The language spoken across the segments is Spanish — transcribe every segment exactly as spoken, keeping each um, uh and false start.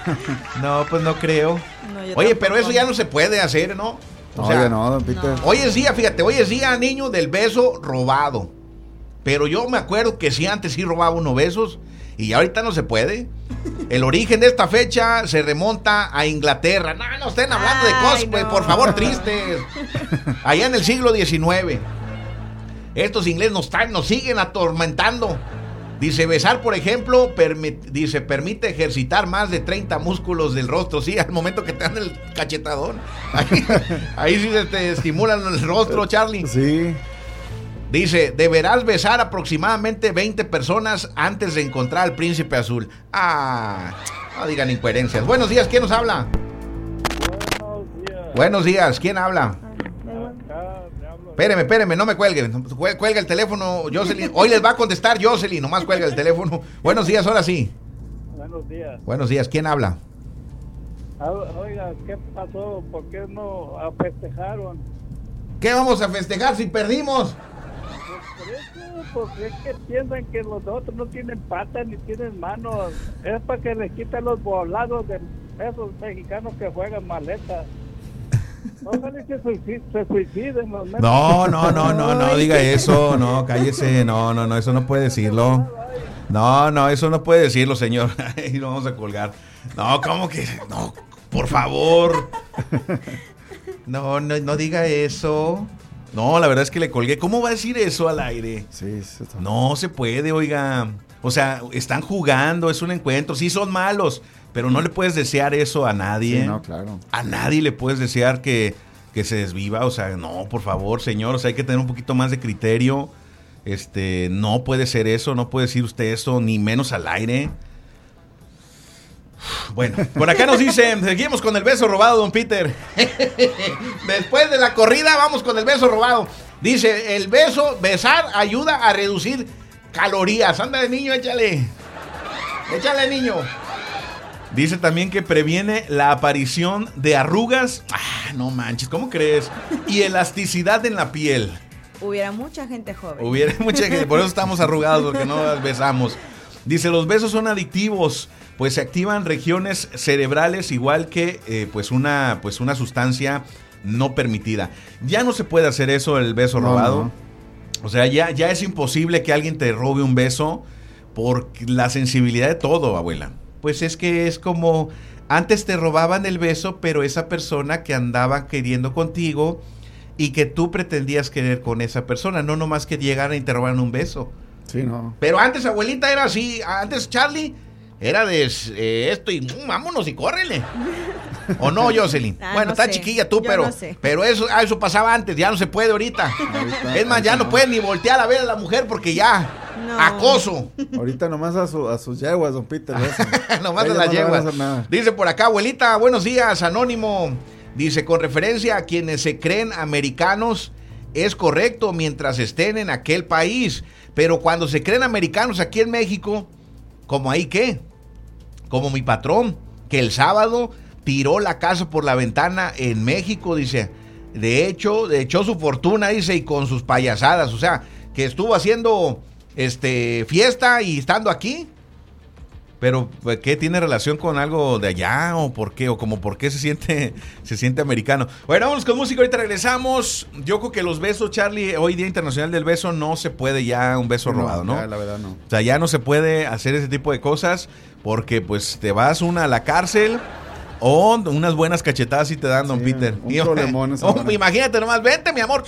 No, pues no creo. No, Oye, tampoco. pero eso ya no se puede hacer, ¿no? O sea, Oye, no, don Peter. no. hoy es día, fíjate, hoy es día, niño, del beso robado. Pero yo me acuerdo que sí, antes sí robaba unos besos y ahorita no se puede. El origen de esta fecha se remonta a Inglaterra. No, no estén hablando de Ay, cosas, pues, no. por favor, tristes. Allá en el siglo diecinueve. Estos ingleses nos, están, nos siguen atormentando. Dice, besar, por ejemplo, permi- dice, permite ejercitar más de treinta músculos del rostro. Sí, al momento que te dan el cachetadón. Ahí, ahí sí se te estimulan el rostro, Charlie. Sí. Dice, deberás besar aproximadamente veinte personas antes de encontrar al príncipe azul. Ah, no digan incoherencias. Buenos días, ¿quién nos habla? Buenos días. Buenos días, ¿quién habla? Acá le hablo. Espéreme, espéreme, no me cuelgue. Cuel- Cuelga el teléfono, Jocelyn. Hoy les va a contestar Jocelyn, nomás cuelga el teléfono. Buenos días, ahora sí. Buenos días. Buenos días, ¿quién habla? Ah, Oiga, ¿qué pasó? ¿Por qué no festejaron? ¿Qué vamos a festejar si perdimos? Por eso, porque es que piensan que los otros no tienen patas ni tienen manos. Es para que les quiten los volados de esos mexicanos que juegan maletas. Ojalá que suici- se suiciden los mexicanos. No, no, no, no, no diga eso, no, cállese, no, no, no, eso no puede decirlo. No, no, eso no puede decirlo, señor. Ahí lo vamos a colgar. No, ¿cómo que? No, por favor. No, no, no diga eso. No, la verdad es que le colgué. ¿Cómo va a decir eso al aire? Sí, sí. está- No se puede, oiga. O sea, están jugando, es un encuentro. Sí, son malos, pero no le puedes desear eso a nadie. Sí, no, claro. A nadie le puedes desear que, que se desviva. O sea, no, por favor, señor. O sea, hay que tener un poquito más de criterio. Este, no puede ser eso, no puede decir usted eso, ni menos al aire. Bueno, por acá nos dicen, seguimos con el beso robado, don Peter. Después de la corrida, vamos con el beso robado. Dice, el beso, besar, ayuda a reducir calorías. Ándale, niño, échale. Échale, niño. Dice también que previene la aparición de arrugas. Ah, no manches, ¿cómo crees? Y elasticidad en la piel. Hubiera mucha gente joven. Hubiera mucha gente, por eso estamos arrugados, porque no las besamos. Dice, los besos son adictivos, pues se activan regiones cerebrales igual que eh, pues una pues una sustancia no permitida. Ya no se puede hacer eso, el beso No, robado. no. O sea, ya, ya es imposible que alguien te robe un beso por la sensibilidad de todo, abuela. Pues es que es como, antes te robaban el beso, pero esa persona que andaba queriendo contigo y que tú pretendías querer con esa persona, no nomás que llegaran y te robaran un beso. Sí, no. Pero antes, abuelita, era así. Antes, Charlie, era de eh, esto y mm, vámonos y córrele. ¿O no, Jocelyn? Ah, bueno, no está sé. chiquilla tú, Yo pero, no sé. pero eso, ah, eso pasaba antes, ya no se puede ahorita. Ahorita- Es más, ya ahorita no pueden ni voltear a ver a la mujer porque ya, No. acoso. Ahorita nomás a, su, a sus yeguas, don Peter. eso. Nomás de Ellos las no le van a yeguas. hacer nada. Dice por acá, abuelita, buenos días, anónimo. Dice, con referencia a quienes se creen americanos, es correcto mientras estén en aquel país. Pero cuando se creen americanos aquí en México, ¿como ahí qué? Como mi patrón, que el sábado tiró la casa por la ventana en México, dice. De hecho, echó su fortuna, dice, y con sus payasadas. O sea, que estuvo haciendo este fiesta y estando aquí. Pero, ¿qué tiene relación con algo de allá? ¿O por qué? ¿O como por qué se siente, se siente americano? Bueno, vamos con música, ahorita regresamos. Yo creo que los besos, Charlie, hoy Día Internacional del Beso, no se puede ya un beso robado, ¿no? ya, la verdad no. O sea, ya no se puede hacer ese tipo de cosas porque, pues, te vas una a la cárcel o unas buenas cachetadas y te dan, don Sí, Peter. un Y- problemón esa Oh, hora. imagínate nomás, vente, mi amor.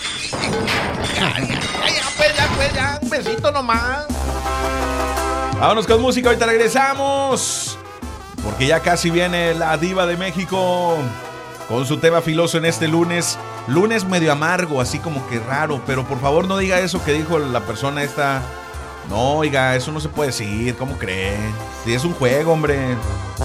Ya, ya, ya, pues, ya, pues, ya, un besito nomás. Vámonos con música, ahorita regresamos. Porque ya casi viene la diva de México con su tema filoso en este lunes. Lunes medio amargo, así como que raro. Pero por favor no diga eso que dijo la persona esta. No, oiga, eso no se puede decir. ¿Cómo cree? Si es un juego, hombre.